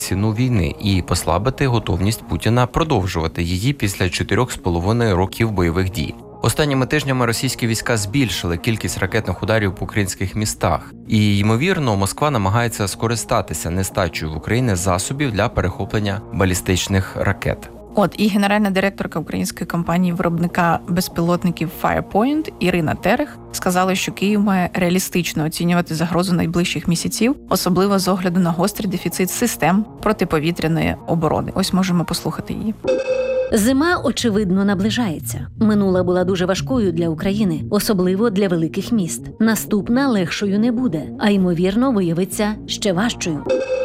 ціну війни і послабити готовність Путіна продовжувати її після 4,5 років бойових дій. Останніми тижнями російські війська збільшили кількість ракетних ударів по українських містах. І, ймовірно, Москва намагається скористатися нестачею в Україні засобів для перехоплення балістичних ракет. І генеральна директорка української компанії-виробника безпілотників Firepoint Ірина Терех сказала, що Київ має реалістично оцінювати загрозу найближчих місяців, особливо з огляду на гострий дефіцит систем протиповітряної оборони. Ось можемо послухати її. Зима, очевидно, наближається. Минула була дуже важкою для України, особливо для великих міст. Наступна легшою не буде, а ймовірно виявиться ще важчою.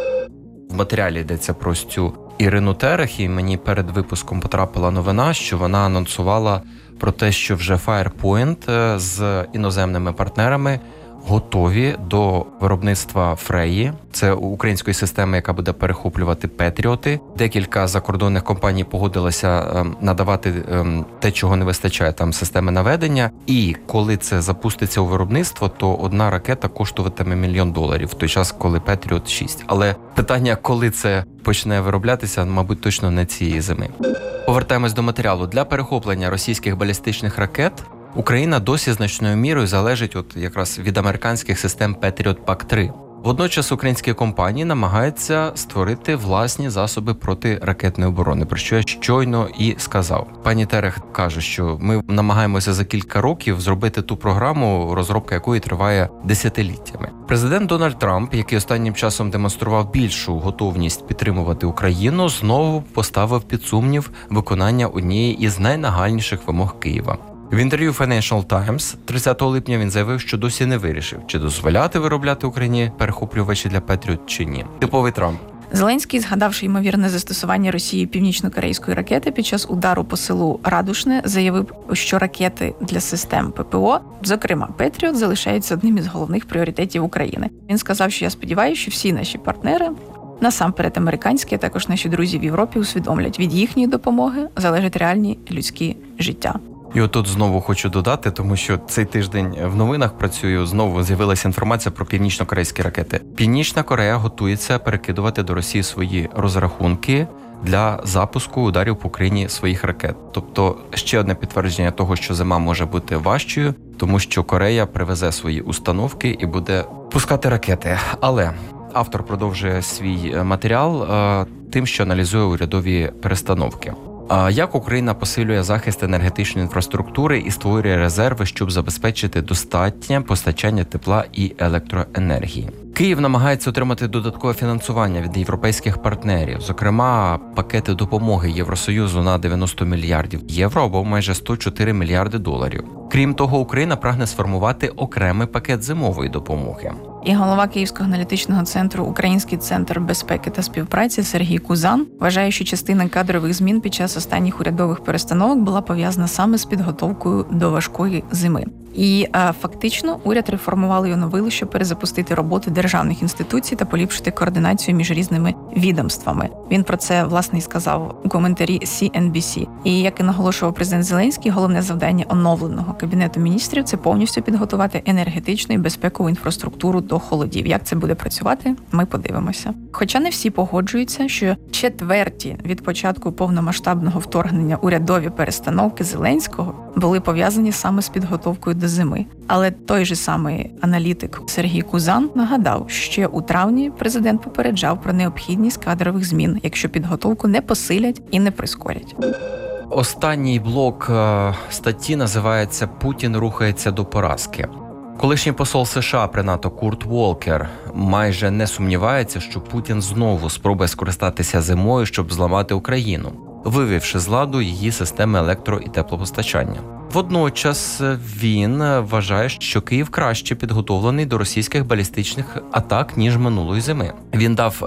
В матеріалі йдеться про цю Ірину Терех, і мені перед випуском потрапила новина, що вона анонсувала про те, що вже Firepoint з іноземними партнерами готові до виробництва Фреї. Це української системи, яка буде перехоплювати Петріоти. Декілька закордонних компаній погодилися надавати те, чого не вистачає, там системи наведення. І коли це запуститься у виробництво, то одна ракета коштуватиме $1 мільйон, в той час, коли Петріот 6. Але питання, коли це почне вироблятися, мабуть, точно не цієї зими. Повертаємось до матеріалу. Для перехоплення російських балістичних ракет Україна досі значною мірою залежить якраз від американських систем Patriot PAC-3. Водночас українські компанії намагаються створити власні засоби протиракетної оборони, про що я щойно і сказав. Пані Терех каже, що ми намагаємося за кілька років зробити ту програму, розробка якої триває десятиліттями. Президент Дональд Трамп, який останнім часом демонстрував більшу готовність підтримувати Україну, знову поставив під сумнів виконання однієї із найнагальніших вимог Києва. В інтерв'ю Financial Times 30 липня він заявив, що досі не вирішив, чи дозволяти виробляти Україні перехоплювачі для Петріот чи ні. Типовий Трамп. Зеленський, згадавши ймовірне застосування Росії північно-корейської ракети під час удару по селу Радушне, заявив, що ракети для систем ППО, зокрема Петріот, залишаються одним із головних пріоритетів України. Він сказав, що я сподіваюся, що всі наші партнери, насамперед американські, а також наші друзі в Європі, усвідомлять, від їхньої допомоги залежать реальні людські життя. І отут знову хочу додати, тому що цей тиждень в новинах працюю, знову з'явилася інформація про північно-корейські ракети. Північна Корея готується перекидувати до Росії свої розрахунки для запуску ударів по Україні своїх ракет. Тобто ще одне підтвердження того, що зима може бути важчою, тому що Корея привезе свої установки і буде пускати ракети. Але автор продовжує свій матеріал тим, що аналізує урядові перестановки. Як Україна посилює захист енергетичної інфраструктури і створює резерви, щоб забезпечити достатнє постачання тепла і електроенергії. Київ намагається отримати додаткове фінансування від європейських партнерів, зокрема пакети допомоги Євросоюзу на 90 мільярдів євро або майже 104 мільярди доларів. Крім того, Україна прагне сформувати окремий пакет зимової допомоги. І голова Київського аналітичного центру «Український центр безпеки та співпраці» Сергій Кузан вважає, що частина кадрових змін під час останніх урядових перестановок була пов'язана саме з підготовкою до важкої зими. І фактично уряд реформували і оновили, щоб перезапустити роботу державних інституцій та поліпшити координацію між різними відомствами. Він про це, власне, і сказав у коментарі CNBC. І, як і наголошував президент Зеленський, головне завдання оновленого Кабінету міністрів – це повністю підготувати енергетичну і безпекову інфраструктуру до холодів. Як це буде працювати, ми подивимося. Хоча не всі погоджуються, що четверті від початку повномасштабного вторгнення урядові перестановки Зеленського були пов'язані саме з підготовкою до зими. Але той же самий аналітик Сергій Кузан нагадав, що ще у травні президент попереджав про необхідність кадрових змін, якщо підготовку не посилять і не прискорять. Останній блок статті називається «Путін рухається до поразки». Колишній посол США при НАТО Курт Волкер майже не сумнівається, що Путін знову спробує скористатися зимою, щоб зламати Україну, вивівши з ладу її системи електро- і теплопостачання. Водночас він вважає, що Київ краще підготовлений до російських балістичних атак, ніж минулої зими. Він дав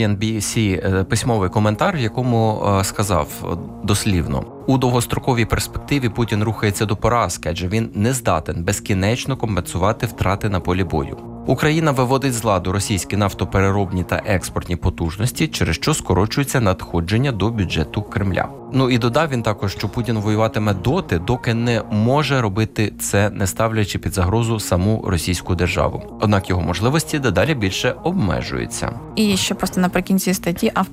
CNBC письмовий коментар, в якому сказав дослівно: «У довгостроковій перспективі Путін рухається до поразки, адже він не здатен безкінечно компенсувати втрати на полі бою. Україна виводить з ладу російські нафтопереробні та експортні потужності, через що скорочуються надходження до бюджету Кремля. Ну і додав він також, що Путін воюватиме доти, доки не може робити це, не ставлячи під загрозу саму російську державу. Однак його можливості дедалі більше обмежуються. І ще просто наприкінці статті